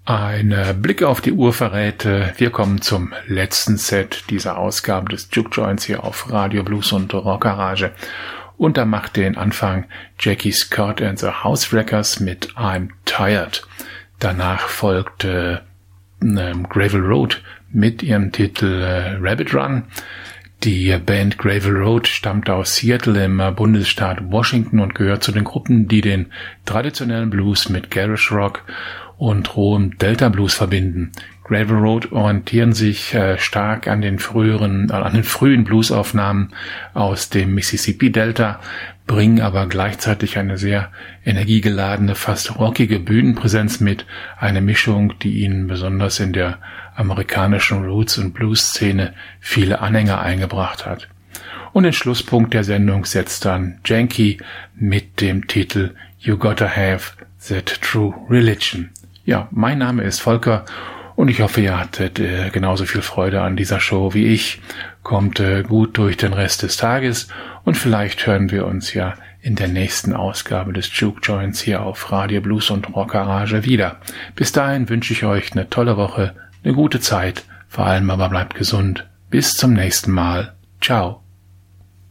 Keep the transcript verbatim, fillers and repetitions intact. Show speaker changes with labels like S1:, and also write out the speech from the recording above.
S1: Ein Blick auf die Uhr verrät, wir kommen zum letzten Set dieser Ausgabe des Juke Joints hier auf Radio Blues und Rock Garage. Und da macht den Anfang Jackie Scott and the Housewreckers mit I'm Tired. Danach folgte äh, Gravel Road mit ihrem Titel äh, Rabbit Run. Die Band Gravel Road stammt aus Seattle im Bundesstaat Washington und gehört zu den Gruppen, die den traditionellen Blues mit Garage Rock und rohem Delta Blues verbinden. Gravel Road orientieren sich äh, stark an den früheren, äh, an den frühen Bluesaufnahmen aus dem Mississippi Delta, bringen aber gleichzeitig eine sehr energiegeladene, fast rockige Bühnenpräsenz mit, eine Mischung, die ihnen besonders in der amerikanischen Roots- und Blues-Szene viele Anhänger eingebracht hat. Und den Schlusspunkt der Sendung setzt dann Janky mit dem Titel You Gotta Have That True Religion. Ja, mein Name ist Volker und ich hoffe, ihr hattet äh, genauso viel Freude an dieser Show wie ich. Kommt äh, gut durch den Rest des Tages und vielleicht hören wir uns ja in der nächsten Ausgabe des Juke Joints hier auf Radio Blues und Rock Garage wieder. Bis dahin wünsche ich euch eine tolle Woche, eine gute Zeit, vor allem aber bleibt gesund. Bis zum nächsten Mal. Ciao.